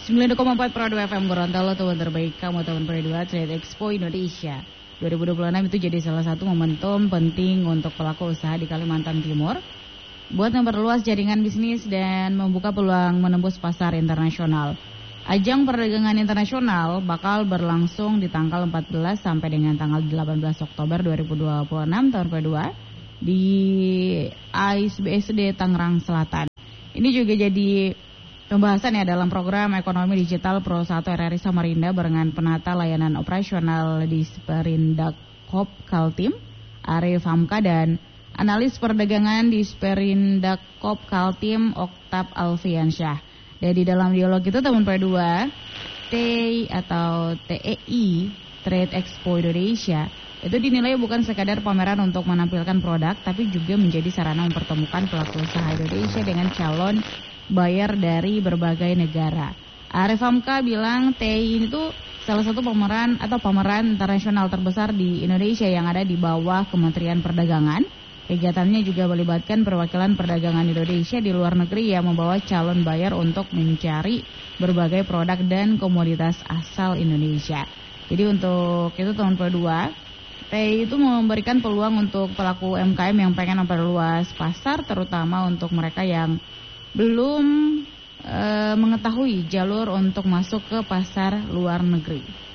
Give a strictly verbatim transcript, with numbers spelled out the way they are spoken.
sembilan koma empat Pro dua F M Gorontalo, teman terbaik kamu, teman Pro dua Trade Expo Indonesia dua ribu dua puluh enam itu jadi salah satu momentum penting untuk pelaku usaha di Kalimantan Timur buat memperluas jaringan bisnis dan membuka peluang menembus pasar internasional. Ajang perdagangan internasional bakal berlangsung di tanggal empat belas sampai dengan tanggal delapan belas Oktober dua ribu dua puluh enam tahun Pro dua di A I S B S D Tangerang Selatan. Ini juga jadi pembahasan ya dalam program ekonomi digital Pro satu R R I Samarinda barengan penata layanan operasional di Sperindak-Kop Kaltim, Arif Hamka, dan analis perdagangan di Sperindak-Kop Kaltim, Oktab Alfiansyah. Dan di dalam dialog itu teman P dua T atau T E I Trade Expo Indonesia itu dinilai bukan sekadar pameran untuk menampilkan produk, tapi juga menjadi sarana mempertemukan pelaku usaha Indonesia dengan calon buyer dari berbagai negara. Arif Hamka bilang T I ini tuh salah satu pameran atau pameran internasional terbesar di Indonesia yang ada di bawah Kementerian Perdagangan. Kegiatannya juga melibatkan perwakilan perdagangan Indonesia di luar negeri yang membawa calon buyer untuk mencari berbagai produk dan komoditas asal Indonesia. Jadi untuk itu tahun kedua, T I itu memberikan peluang untuk pelaku U M K M yang pengen memperluas pasar, terutama untuk mereka yang belum e, mengetahui jalur untuk masuk ke pasar luar negeri.